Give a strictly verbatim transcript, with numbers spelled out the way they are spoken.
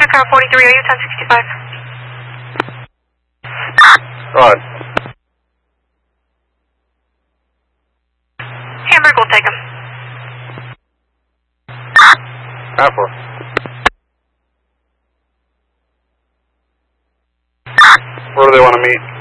Car forty-three, are you ten sixty-five? Go ahead. Hamburg will take him. Half four. Where do they want to meet?